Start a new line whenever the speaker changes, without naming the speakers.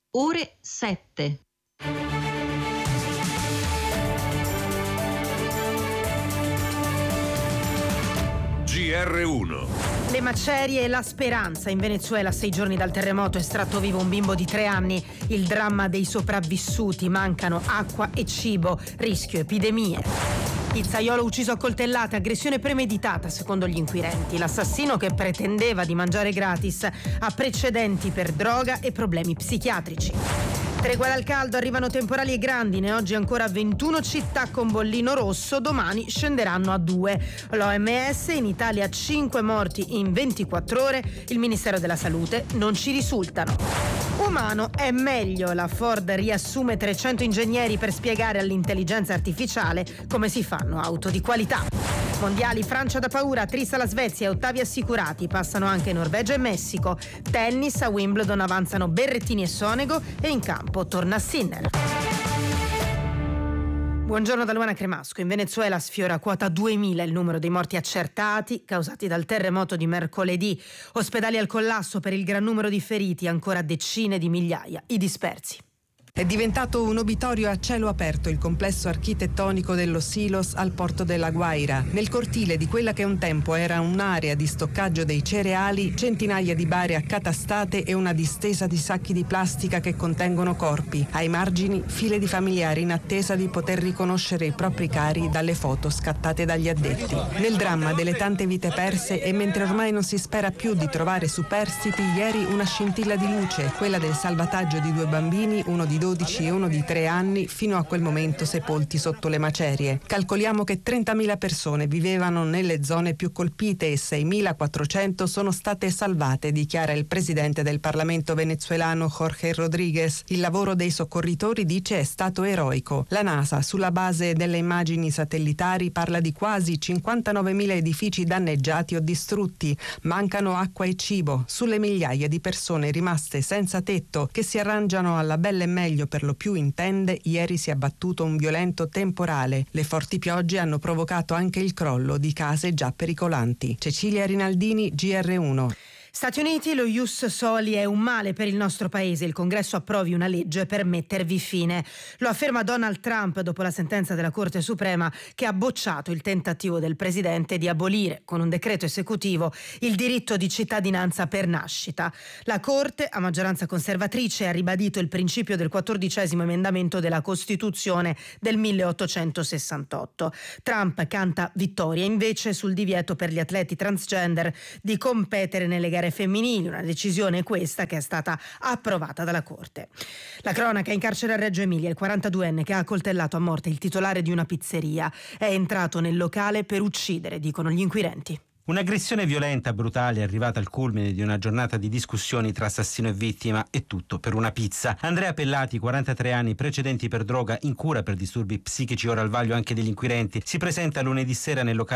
ore 7.
GR1.
Le macerie e la speranza. In Venezuela, 6 giorni dal terremoto, estratto vivo un bimbo di 3 anni. Il dramma dei sopravvissuti. Mancano acqua e cibo. Rischio epidemie. Pizzaiolo ucciso a coltellate, aggressione premeditata secondo gli inquirenti. L'assassino, che pretendeva di mangiare gratis, ha precedenti per droga e problemi psichiatrici. Tregua dal caldo, arrivano temporali e grandine. Oggi ancora 21 città con bollino rosso, domani scenderanno a 2. L'OMS, in Italia 5 morti in 24 ore, il Ministero della Salute non ci risultano. Umano è meglio, la Ford riassume 300 ingegneri per spiegare all'intelligenza artificiale come si fanno auto di qualità. Mondiali, Francia da paura, trista la Svezia e ottavi assicurati, passano anche Norvegia e Messico. Tennis, a Wimbledon avanzano Berrettini e Sonego e in campo torna Sinner. Buongiorno da Luana Cremasco. In Venezuela sfiora quota 2000 il numero dei morti accertati causati dal terremoto di mercoledì. Ospedali al collasso per il gran numero di feriti, ancora decine di migliaia i dispersi.
È diventato un obitorio a cielo aperto il complesso architettonico dello Silos al porto della Guaira. Nel cortile di quella che un tempo era un'area di stoccaggio dei cereali, centinaia di bare accatastate e una distesa di sacchi di plastica che contengono corpi. Ai margini, file di familiari in attesa di poter riconoscere i propri cari dalle foto scattate dagli addetti. Nel dramma delle tante vite perse e mentre ormai non si spera più di trovare superstiti, ieri una scintilla di luce, quella del salvataggio di 2 bambini, uno di 12 e uno di 3 anni, fino a quel momento sepolti sotto le macerie. Calcoliamo che 30.000 persone vivevano nelle zone più colpite e 6.400 sono state salvate, dichiara il presidente del Parlamento venezuelano Jorge Rodríguez. Il lavoro dei soccorritori, dice, è stato eroico. La NASA, sulla base delle immagini satellitari, parla di quasi 59.000 edifici danneggiati o distrutti. Mancano acqua e cibo. Sulle migliaia di persone rimaste senza tetto, che si arrangiano alla bella e meglio per lo più in tende, ieri si è abbattuto un violento temporale. Le forti piogge hanno provocato anche il crollo di case già pericolanti. Cecilia Rinaldini, GR1.
Stati Uniti, lo ius soli è un male per il nostro paese. Il Congresso approvi una legge per mettervi fine. Lo afferma Donald Trump dopo la sentenza della Corte Suprema che ha bocciato il tentativo del presidente di abolire con un decreto esecutivo il diritto di cittadinanza per nascita. La Corte, a maggioranza conservatrice, ha ribadito il principio del 14° emendamento della Costituzione del 1868. Trump canta vittoria invece sul divieto per gli atleti transgender di competere nelle gare femminili, una decisione questa che è stata approvata dalla Corte. La cronaca: in carcere a Reggio Emilia il 42enne che ha accoltellato a morte il titolare di una pizzeria. È entrato nel locale per uccidere, dicono gli inquirenti.
Un'aggressione violenta, brutale, arrivata al culmine di una giornata di discussioni tra assassino e vittima, e tutto per una pizza. Andrea Pellati, 43 anni, precedenti per droga, in cura per disturbi psichici, ora al vaglio anche degli inquirenti, si presenta lunedì sera nel locale